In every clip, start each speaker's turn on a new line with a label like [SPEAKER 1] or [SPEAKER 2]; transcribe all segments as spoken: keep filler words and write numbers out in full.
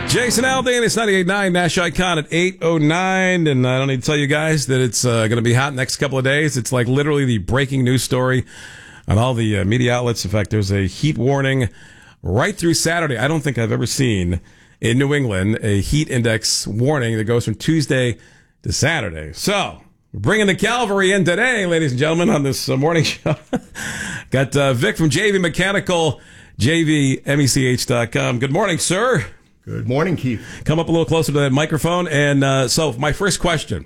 [SPEAKER 1] Jason Aldean, it's ninety-eight point nine Nash Icon at eight oh nine, and I don't need to tell you guys that it's uh, going to be hot next couple of days. It's like literally the breaking news story on all the uh, media outlets. In fact, there's a heat warning right through Saturday. I don't think I've ever seen in New England a heat index warning that goes from Tuesday to Saturday. So, we're bringing the cavalry in today, ladies and gentlemen, on this uh, morning show. Got uh, Vic from J V Mechanical, J V mech dot com. Good morning, sir.
[SPEAKER 2] Good morning, Keith.
[SPEAKER 1] Come up a little closer to that microphone. And uh, so, my first question,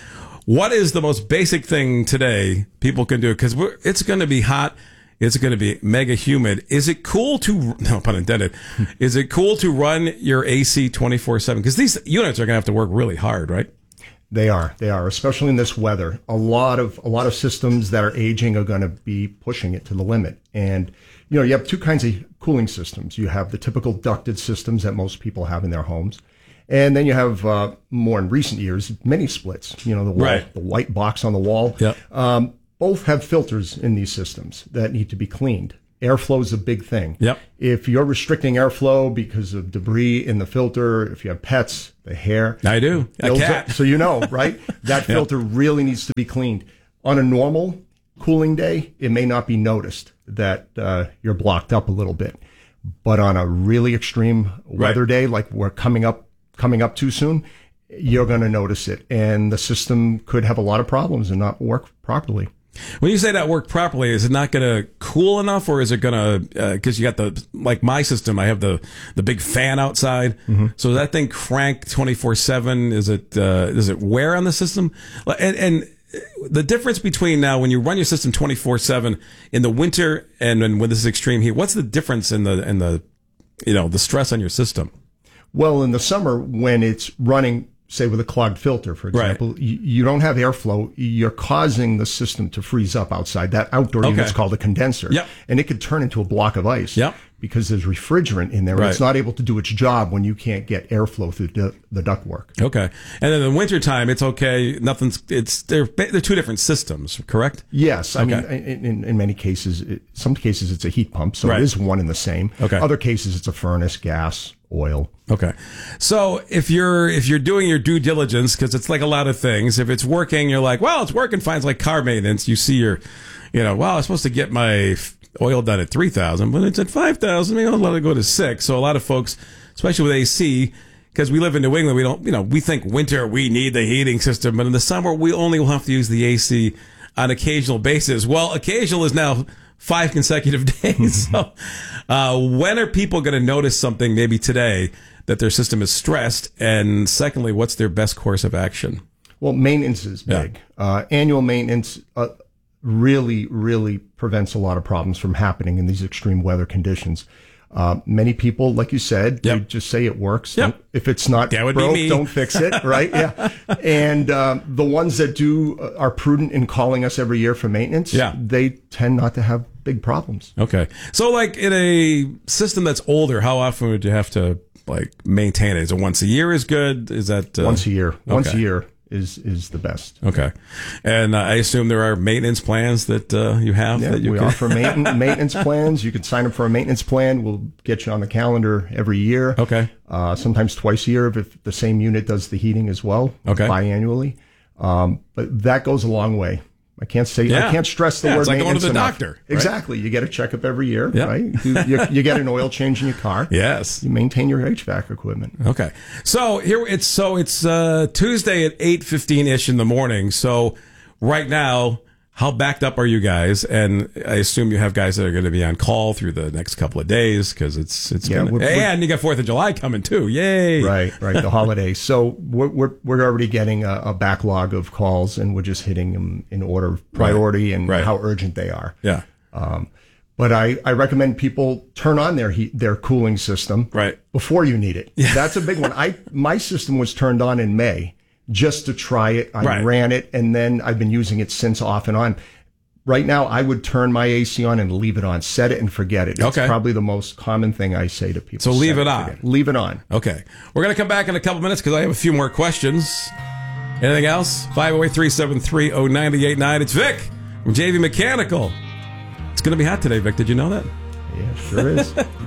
[SPEAKER 1] what is the most basic thing today people can do? Because it's going to be hot. It's going to be mega humid. Is it cool to, no pun intended, is it cool to run your A C twenty-four seven? Because these units are going to have to work really hard, right?
[SPEAKER 2] They are. They are, especially in this weather. A lot of a lot of systems that are aging are going to be pushing it to the limit. And, you know, you have two kinds of cooling systems. You have the typical ducted systems that most people have in their homes. And then you have, uh, more in recent years, mini splits, you know, the wall,
[SPEAKER 1] right.
[SPEAKER 2] the white box on the wall.
[SPEAKER 1] Yep.
[SPEAKER 2] Um, both have filters in these systems that need to be cleaned. Airflow is a big thing.
[SPEAKER 1] Yep.
[SPEAKER 2] If you're restricting airflow because of debris in the filter, if you have pets, the hair.
[SPEAKER 1] I do. A cat.
[SPEAKER 2] So you know, right? That filter yep. really needs to be cleaned. On a normal cooling day, it may not be noticed that uh, you're blocked up a little bit. But on a really extreme weather
[SPEAKER 1] right.
[SPEAKER 2] day, like we're coming up coming up too soon, you're going to notice it. And the system could have a lot of problems and not work properly.
[SPEAKER 1] When you say that work properly, is it not going to cool enough, or is it going to, because uh, you got the, like my system, I have the, the big fan outside. Mm-hmm. So does that thing crank twenty-four seven? Is it, uh, does it wear on the system? And, and the difference between now when you run your system twenty-four seven in the winter and when, when this is extreme heat, what's the difference in the, in the, you know, the stress on your system?
[SPEAKER 2] Well, in the summer when it's running, say with a clogged filter, for example, right. you, you don't have airflow. You're causing the system to freeze up outside. That outdoor
[SPEAKER 1] okay.
[SPEAKER 2] unit's called a condenser.
[SPEAKER 1] Yep.
[SPEAKER 2] And it could turn into a block of ice
[SPEAKER 1] yep.
[SPEAKER 2] because there's refrigerant in there.
[SPEAKER 1] Right.
[SPEAKER 2] And it's not able to do its job when you can't get airflow through the, the ductwork.
[SPEAKER 1] Okay. And then in the wintertime, it's okay. Nothing's, it's, they're, they're two different systems, correct?
[SPEAKER 2] Yes. I
[SPEAKER 1] okay.
[SPEAKER 2] mean, in, in, in many cases, it, some cases it's a heat pump. So
[SPEAKER 1] right.
[SPEAKER 2] it is one and the same.
[SPEAKER 1] Okay.
[SPEAKER 2] Other cases, it's a furnace, gas, oil.
[SPEAKER 1] Okay. So if you're, if you're doing your due diligence, because it's like a lot of things, if it's working, you're like, well, it's working fine. It's like car maintenance. You see your, you know, well, I'm supposed to get my oil done at three thousand, but it's at five thousand. Maybe I'll let it go to six. So a lot of folks, especially with A C, because we live in New England, we don't, you know, we think winter, we need the heating system, but in the summer, we only will have to use the A C on occasional basis. Well, occasional is now five consecutive days. So, uh, when are people going to notice something maybe today that their system is stressed? And secondly, what's their best course of action?
[SPEAKER 2] Well, maintenance is big. Yeah. Uh, annual maintenance uh, really, really prevents a lot of problems from happening in these extreme weather conditions. Uh, many people, like you said, yep. they just say it works.
[SPEAKER 1] Yep.
[SPEAKER 2] If it's not
[SPEAKER 1] that would
[SPEAKER 2] broke,
[SPEAKER 1] be me.
[SPEAKER 2] Don't fix it, right? Yeah. And uh, the ones that do uh, are prudent in calling us every year for maintenance,
[SPEAKER 1] yeah.
[SPEAKER 2] they tend not to have big problems.
[SPEAKER 1] Okay. So, like, in a system that's older, how often would you have to, like, maintain it? Is it once a year is good? Is that... Uh,
[SPEAKER 2] once a year. Once
[SPEAKER 1] okay.
[SPEAKER 2] a year is is the best.
[SPEAKER 1] Okay. And uh, I assume there are maintenance plans that uh, you have?
[SPEAKER 2] Yeah,
[SPEAKER 1] that you
[SPEAKER 2] we
[SPEAKER 1] can...
[SPEAKER 2] offer maintenance, maintenance plans. You can sign up for a maintenance plan. We'll get you on the calendar every year.
[SPEAKER 1] Okay.
[SPEAKER 2] Uh, sometimes twice a year if the same unit does the heating as well.
[SPEAKER 1] Okay.
[SPEAKER 2] Biannually. Um, but that goes a long way. I can't say,
[SPEAKER 1] yeah.
[SPEAKER 2] I can't stress the
[SPEAKER 1] yeah,
[SPEAKER 2] word
[SPEAKER 1] it's like
[SPEAKER 2] maintenance
[SPEAKER 1] going to the
[SPEAKER 2] enough.
[SPEAKER 1] doctor. Right?
[SPEAKER 2] Exactly. You get a checkup every year,
[SPEAKER 1] yep.
[SPEAKER 2] right? You, you, you get an oil change in your car.
[SPEAKER 1] Yes.
[SPEAKER 2] You maintain your H V A C equipment.
[SPEAKER 1] Okay. So here it's, so it's, uh, Tuesday at eight fifteen ish in the morning. So right now, how backed up are you guys? And I assume you have guys that are going to be on call through the next couple of days because it's, it's,
[SPEAKER 2] yeah,
[SPEAKER 1] gonna,
[SPEAKER 2] we're,
[SPEAKER 1] and you got fourth of July coming too. Yay.
[SPEAKER 2] Right, right. The holidays. So we're, we're, we're already getting a, a backlog of calls and we're just hitting them in order of priority right. and
[SPEAKER 1] right.
[SPEAKER 2] how urgent they are.
[SPEAKER 1] Yeah.
[SPEAKER 2] Um, but I, I recommend people turn on their heat, their cooling system
[SPEAKER 1] right.
[SPEAKER 2] before you need it.
[SPEAKER 1] Yeah.
[SPEAKER 2] That's a big one. I, my system was turned on in May just to try it. I
[SPEAKER 1] right.
[SPEAKER 2] ran it and then I've been using it since off and on. Right now, I would turn my A C on and leave it on. Set it and forget it. It's
[SPEAKER 1] okay.
[SPEAKER 2] probably the most common thing I say to people.
[SPEAKER 1] So
[SPEAKER 2] Set
[SPEAKER 1] leave it, it on.
[SPEAKER 2] Forget. Leave it on.
[SPEAKER 1] Okay. We're going to come back in a couple minutes because I have a few more questions. Anything else? five oh eight, three seven three, oh nine eight nine. It's Vic from J V Mechanical. It's going to be hot today, Vic. Did you know that?
[SPEAKER 2] Yeah, sure is.